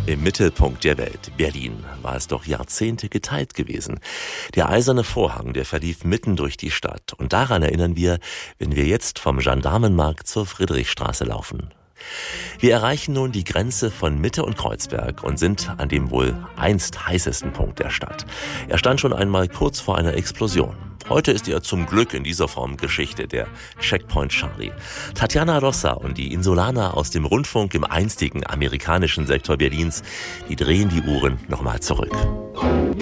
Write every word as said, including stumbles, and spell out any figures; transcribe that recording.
Im Mittelpunkt der Welt, Berlin, war es doch Jahrzehnte geteilt gewesen. Der eiserne Vorhang, der verlief mitten durch die Stadt. Und daran erinnern wir, wenn wir jetzt vom Gendarmenmarkt zur Friedrichstraße laufen. Wir erreichen nun die Grenze von Mitte und Kreuzberg und sind an dem wohl einst heißesten Punkt der Stadt. Er stand schon einmal kurz vor einer Explosion. Heute ist er zum Glück in dieser Form Geschichte, der Checkpoint Charlie. Tatjana Rossa und die Insulaner aus dem Rundfunk im einstigen amerikanischen Sektor Berlins, die drehen die Uhren nochmal zurück.